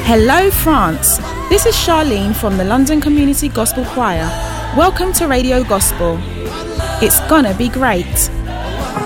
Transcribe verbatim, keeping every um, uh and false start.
Hello France, this is Charlene from the London Community Gospel Choir. Welcome to Radio Gospel. It's gonna be great.